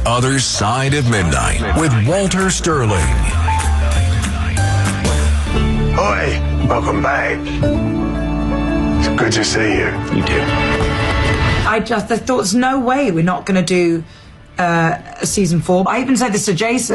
Other Side of Midnight with Walter Sterling. Oi, welcome back. It's good to see you. You too. I thought there's no way we're not going to do season 4. I even said this to Jason.